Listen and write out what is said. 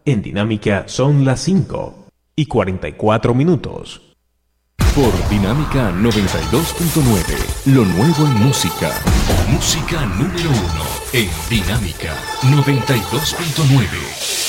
En Dinámica son las 5:44. Por Dinámica 92.9, lo nuevo en música. Música número 1 en Dinámica 92.9.